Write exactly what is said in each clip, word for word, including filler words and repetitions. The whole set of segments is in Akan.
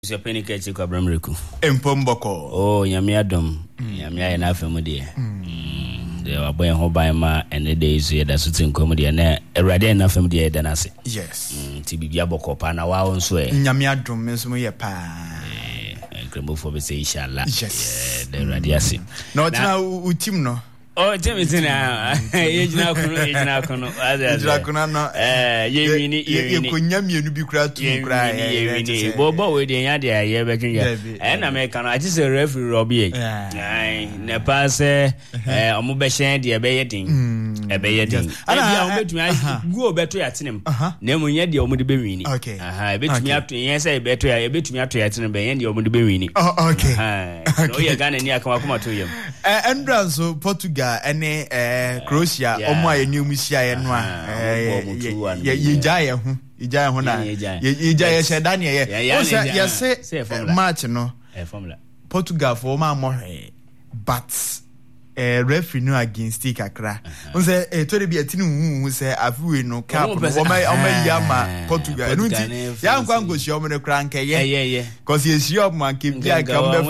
Your penny catch a cabramrico. Empomboko. Oh, Yamiadum, Yamia enough for me, dear. They are boy home by ma and the days here that's in comedy and a ready enough from the than I say. Yes. To be Yaboko Pana, wow, and swear. Yamiadum, Miss Moya Pa. Crumble for the say, Shala. Yes. The radiasi. No, now, Utimno. Oh, Jimmy, age now, age now, Draconano, eh, Yemini, Yam, you be crowd to cry. Bobo, with the idea, yeah, back in and American. I just a referee, Robbie. Aye, Nepase, eh, Omubeshan, the abating, abating. I bet me, go better at him. Name when yet the Omudibirini. Okay, I bet me up to yes, I bet I bet me up to at him, and the Omudibirini. Oh, okay. No, you're gonna near come to him. And Brazil, Portugal. Any uh, Croatia, Omo a new Misia and one. Ye Jaya, you Jaya Hona, you Jaya Shadania. Yes, say March, no, Portugal for my more, but a referee no against Tikakra. Who say a told be a tin who say a few no cap, or my Yama, Portugal. Young one goes your man a crank, yeah, yeah, yeah, because he's your man, keep like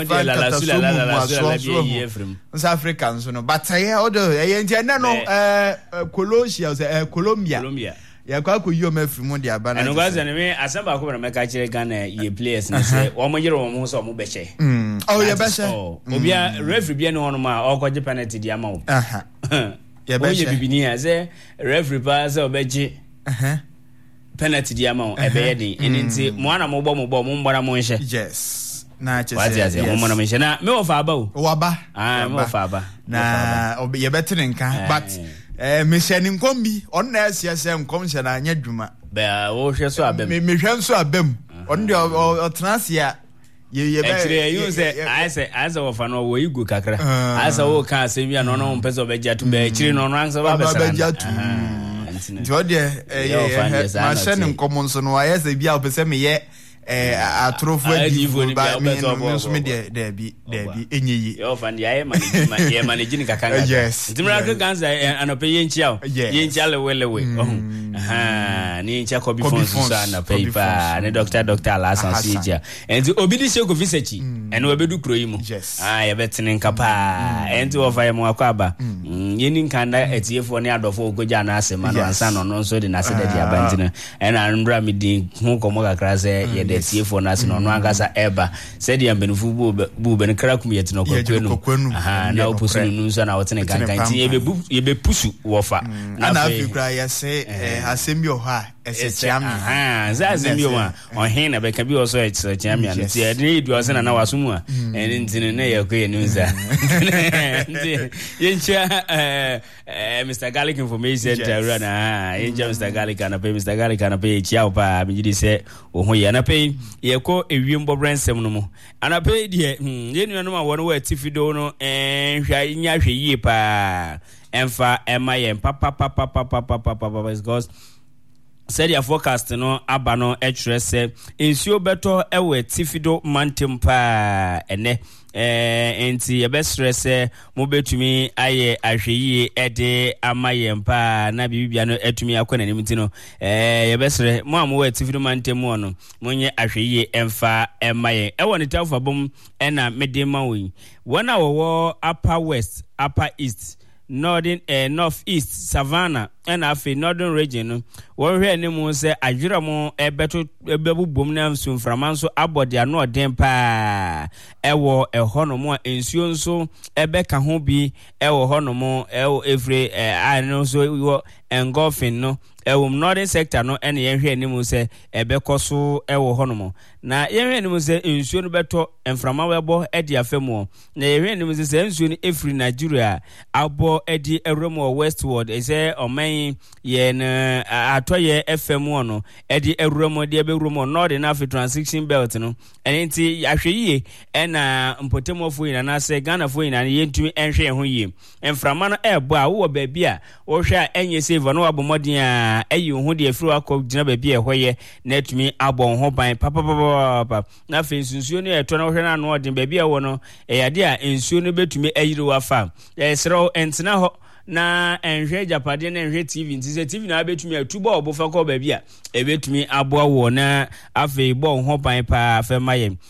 South Africans, no, but I order a no, Colombia, Colombia. Ya kwa ku yo mafiri mu dia bana. Eno gwaza ne me asamba ko na meka kire Ghana ye players ne say wo mo yire wo mo so mo beche. Mm. Oh ya beche. Obi a referee bia ne hono ma o kwaje penalty dia ma wo. Aha. Ya beche. Oye bibini a say referee pa say obeje. Aha. Penalty dia ma wo e be ye din. Eni nti mo ana mo bo mo bo mo mbara mo nhye. Yes. Na che say. Wazi azi mo mo na mo nhye na me wo fa aba o. Wo aba. Ah, me wo fa aba. Na obi ye betere nka but Eh, me shani nkombi on na asia se nkom hye na anya dwuma be wo hwe so abem me me hwe so abem on de otrasia ye ye be actually you say I say as of fa no wo igu kakra as wo ka asemi ya no no mpeso be jatu be chiri no no ansa ba be jatu nti de eh ma shani nkom nso no ya se bia opese me ye eh atrofo adivo ba me nso me de de bi de bi enyeyi yo fan ya e manage ye manage ni kakanga ntimra ka ganza anope yenchia yenchia lewelewe aha ni yenchia ko bi fon so ana paper ne doctor doctor alasan sija enti obi di sheko visechi ene obedu kroyi mu ah ye betene nkapa enti wo fa ye mu akwa yeni nkanda etiefo ne adofo ogoja na asema no ansa no no so de na sede dia bantina ena nbra mi di hu komo kakra se ye de etiefo na se no no angasa eba said ya benfu bu bu ben kra kum yeti no kwakwenu aha na opusu nu so na wotene kankan ti ye be ye be pusu wo fa na na afikra ya se asemi o ha ese chiam aha za asemi o ha o hin na be ka bi o so ese chiam ya ti e ni du o se na na wasumu a eni ntine ne ye kwe nu za yencha eh Mister Garlic Information Center na yencha Mister Garlic na pe Mister Garlic na pe chiao pa mi di se o ho ye na pe ye ko ewiembo brensem no mo ana pe die ye nuanu ma wono wa tifido no eh hwa nya hwe yie pa emfa ema ye papa papa papa papa because said your forecast no aba no etrese ensuo beto ewe tifido mantem pa ene eh enti yebesrese mo betumi aye ahweyie ede amaye pa na bibia no etumi akona nim ti no eh yebesre mo amwo tifido mantem no monye ahweyie emfa emaye ewo ne tafa bom ena medema wi wona wo upper west upper east northern eh, north east savannah and afi northern region no won hwe ne mu se adwira mu ebeto ebebubom na nsu mframanso abode ano odem pa ewo ehono mu ensuo nso ebeka ho bi ewo hono mu ewo efre eh, ano so wo engulfing no ewo northern sector no ene yehwe ne mu se ebekoso ewo hono mu na yehwe ne mu se ensuo no beto mframa webo edi afemu na yehwe ne mu se ensuo no efri Nigeria abo edi eremo westward ese oman ye na atoye F M no edi eremo de eberumo northern African transition belt no enti ahweyie ena mpotemofo ina na se Ghana fo ina yentu enhwe ho yie mframa no ebo a wo ba bia wo hwe a enye save no abomodin a eyi ho de afiri akọ gina ba bia ehwoye na atumi abon ho ban papa papa na fe nsunsuo no eto na wo hwe na no odin ba bia wo no e yade a ensuo no betumi ayiri wafa e sero entena ho na enhwe japade na enhwe T V nti se T V na abetumi atubo obo fa ko ba bia ebetumi aboa wo na afei bo ho ban pa fa maye